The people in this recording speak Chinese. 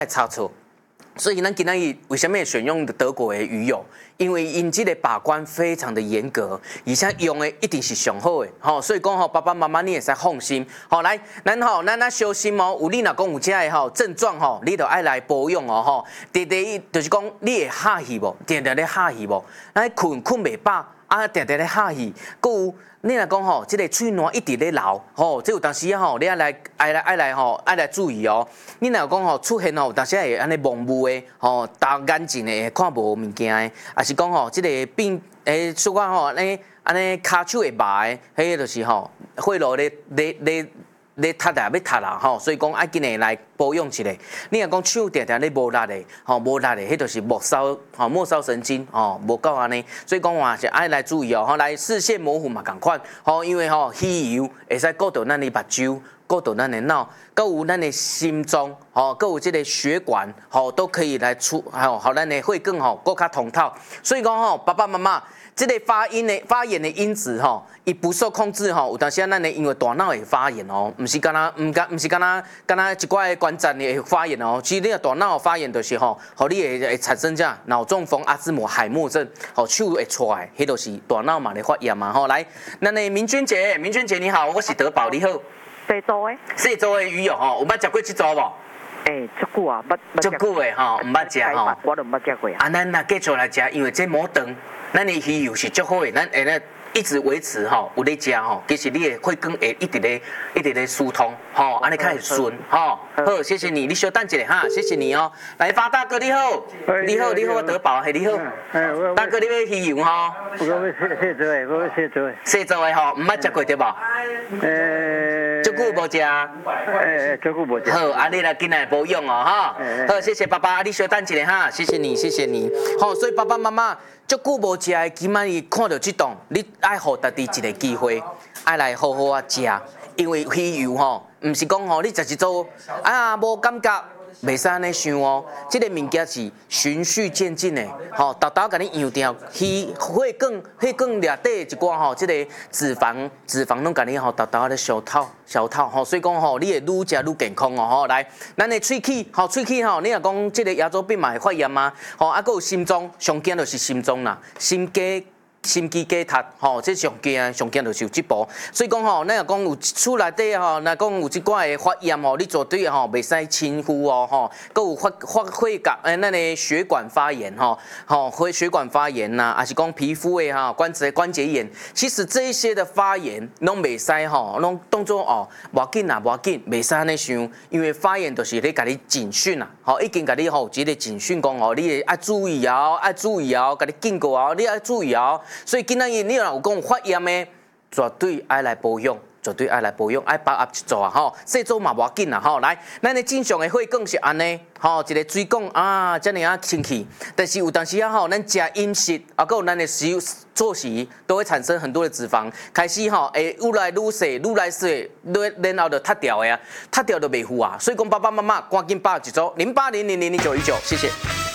差错。所以咱今仔日为什么选用德国的鱼油？因为因这个把关非常的严格，而且用的一定是上好的，所以讲爸爸妈妈你也使放心。来，咱小心哦，有你若讲有这个症状你就爱来保养哦直就是讲你会哈气无，常常咧哈气无，困袂饱，常常咧哈气，搁有。你若讲这个喙烂一直咧流，这有当时你爱来注意哦。你若讲出现有当时会安尼蒙雾的，大眼睛的看无物件的，也是讲这个病说话安尼骹手会麻的，迄就是血路咧塌要塌啦所以讲爱紧诶来保养一下。你若讲手常常咧无力的，无力的，迄就是末梢神经无够安尼，所以讲话是爱来注意来视线模糊嘛，共款因为鱼油会使顾到咱的目睭，顾到咱的脑，搁有咱的心脏搁有这个血管都可以来好咱的血管搁较通透。所以讲爸爸妈妈。这个发炎的因子伊不受控制有当时咱的因为大脑会发炎不是干那一寡的关节会发炎其实你的大脑发炎就是你会产生这脑中风、阿兹海默症手会出来，迄就是大脑嘛咧发炎嘛来，咱的明君姐你好，我是德宝，你好。细组的鱼油有捌食过这组无？ 足久啊， 足久的唔捌食我都唔捌食过啊。咱若继续来食，因为这毛长，咱的鱼油是足好的，咱会咧一直维持有咧食其实你的血管会一直咧疏通安尼较会顺好，谢谢你，你稍等一下哈，谢谢你哦。来，发大哥你好，你好，我德宝你好，大哥你要鱼油我要细做的唔捌食过对无？足久无食， 足久无食。 好，你来紧来保养好，谢谢爸爸，你稍等一下哈，谢谢你。所以爸爸妈妈足久无食的，今仔日看到这档，你爱互家己一个机会，爱来好好啊食，因为鱼油唔是讲你食一组无感觉。袂使安尼想这个物件是循序渐进的，豆豆甲你养掉，血管掠底一寡这个脂肪拢甲你豆豆咧消透，所以讲你会愈食愈健康来，咱的喙齿你若讲这个牙周病嘛会发炎啊，搁有心脏，上惊就是心脏啦，心肌梗塞，这上惊就是有这步。所以讲咱若讲有厝内底若讲有这寡的发炎你绝对袂使轻忽搁有血管咱的血管发炎血管发炎呐，还是讲皮肤的关节炎，其实这一些的发炎拢袂使拢当作无要紧，袂使安尼想，因为发炎就是咧甲你警讯啦，已经甲你有一个警讯讲你爱注意甲你警告你爱注意所以今仔日你若有讲有发炎的，绝对爱来保养，爱把握一做细做嘛无要紧啦来，咱的正常的血管是安尼一个水管遮尔清气，但是有当时咱食饮食搁有咱的作息都会产生很多的脂肪，开始会愈来愈细，然后就塌掉的塌掉就袂赴所以讲爸爸妈妈赶紧把握一组08000919，谢谢。